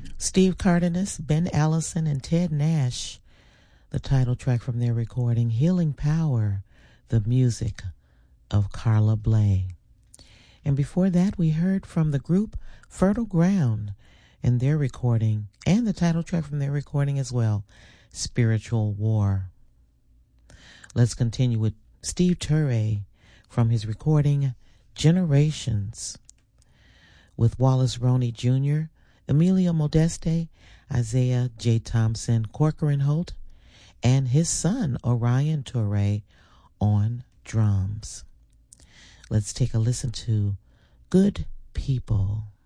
Steve Cardenas, Ben Allison, and Ted Nash, the title track from their recording, Healing Power, the music of Carla Bley. And before that, we heard from the group Fertile Ground and their recording, and the title track from their recording as well, Spiritual War. Let's continue with Steve Turre from his recording, Generations, with Wallace Roney Jr., Emilio Modeste, Isaiah J. Thompson, Corcoran Holt, and his son, Orion Torre, on drums. Let's take a listen to Good People.